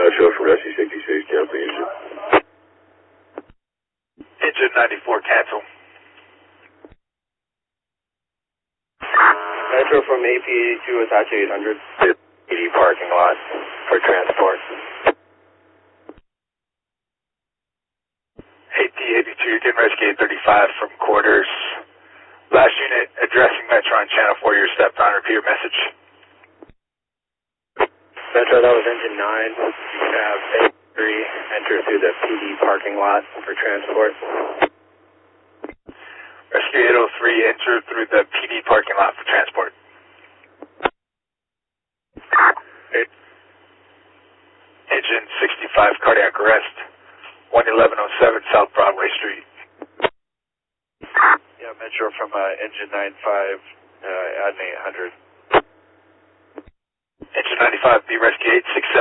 Show from Rescue 66, cancel engine. Engine 94, cancel. Metro from AP82, attach 800. PD parking lot for transport. AT82, you're getting Rescue 835 from quarters. Last unit addressing Metro on channel 4, your stepped on, repeat your message. Metro, that was engine 9. You have A3 enter through the PD parking lot for transport. Rescue 803, enter through the PD parking lot for transport. Engine 65, cardiac arrest, 11107 South Broadway Street. Yeah, Metro from engine 95, add 800. Engine 95, be Rescue 867.